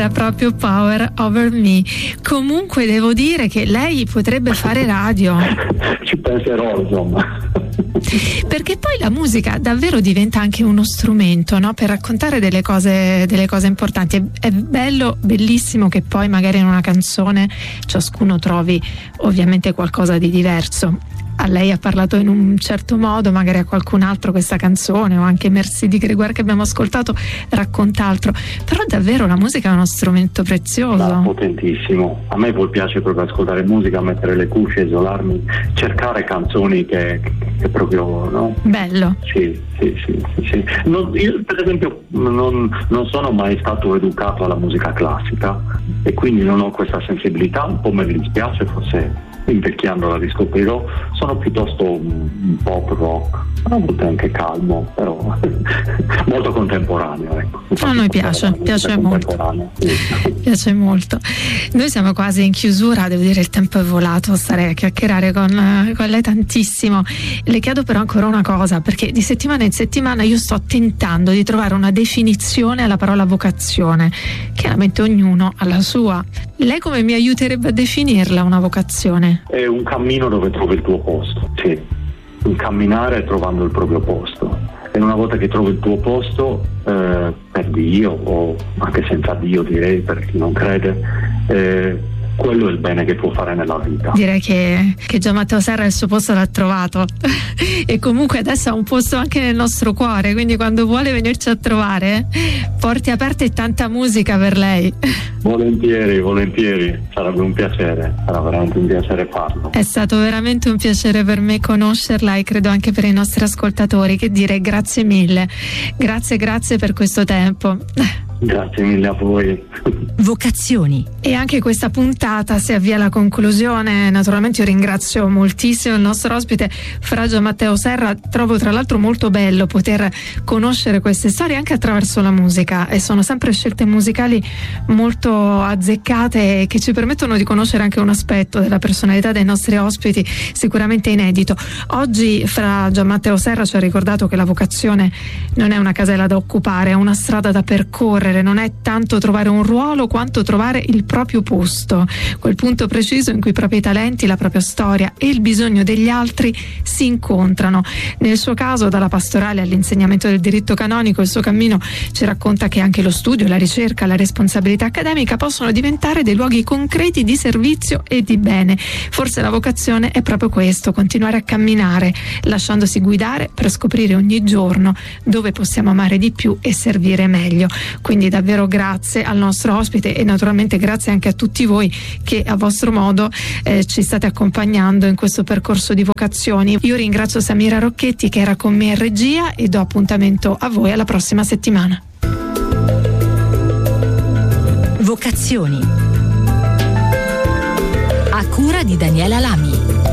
proprio Power Over Me. Comunque devo dire che lei potrebbe fare radio. Ci penserò, insomma. Perché poi la musica davvero diventa anche uno strumento, no? Per raccontare delle cose importanti. È bello, bellissimo che poi magari in una canzone ciascuno trovi ovviamente qualcosa di diverso. A lei ha parlato in un certo modo, magari a qualcun altro questa canzone, o anche Merci di Grégoire che abbiamo ascoltato racconta altro, però davvero la musica è uno strumento prezioso. Potentissimo. A me poi piace proprio ascoltare musica, mettere le cuffie, isolarmi, cercare canzoni che proprio, no? Bello. Sì. Io per esempio non sono mai stato educato alla musica classica e quindi non ho questa sensibilità, un po' mi dispiace, forse invecchiando la riscoprirò. Sono piuttosto un pop rock, a volte anche calmo, però molto contemporaneo, ecco. A noi piace molto. Piace molto. Noi siamo quasi in chiusura, devo dire il tempo è volato, starei a chiacchierare con lei tantissimo. Le chiedo però ancora una cosa, perché di settimana in settimana io sto tentando di trovare una definizione alla parola vocazione. Chiaramente ognuno ha la sua. Lei come mi aiuterebbe a definirla una vocazione? È un cammino dove trovi il tuo posto, sì. Un camminare trovando il proprio posto. E una volta che trovi il tuo posto, per Dio, o anche senza Dio direi, per chi non crede, quello è il bene che può fare nella vita. Direi che Gian Matteo Serra il suo posto l'ha trovato e comunque adesso ha un posto anche nel nostro cuore, quindi quando vuole venirci a trovare, porte aperte e tanta musica per lei. Volentieri, sarebbe un piacere, sarà veramente un piacere farlo. È stato veramente un piacere per me conoscerla e credo anche per i nostri ascoltatori. Che dire, grazie mille, grazie per questo tempo. Grazie mille a voi. Vocazioni. E anche questa puntata si avvia alla conclusione. Naturalmente io ringrazio moltissimo il nostro ospite Fra Gian Matteo Serra. Trovo tra l'altro molto bello poter conoscere queste storie anche attraverso la musica, e sono sempre scelte musicali molto azzeccate che ci permettono di conoscere anche un aspetto della personalità dei nostri ospiti sicuramente inedito. Oggi Fra Gian Matteo Serra ci ha ricordato che la vocazione non è una casella da occupare, è una strada da percorrere. Non è tanto trovare un ruolo quanto trovare il proprio posto, quel punto preciso in cui i propri talenti, la propria storia e il bisogno degli altri si incontrano. Nel suo caso, dalla pastorale all'insegnamento del diritto canonico, il suo cammino ci racconta che anche lo studio, la ricerca, la responsabilità accademica possono diventare dei luoghi concreti di servizio e di bene. Forse la vocazione è proprio questo: continuare a camminare, lasciandosi guidare per scoprire ogni giorno dove possiamo amare di più e servire meglio. Quindi davvero grazie al nostro ospite e naturalmente grazie anche a tutti voi che a vostro modo ci state accompagnando in questo percorso di vocazioni. Io ringrazio Samira Rocchetti che era con me in regia e do appuntamento a voi alla prossima settimana. Vocazioni a cura di Daniela Lamy.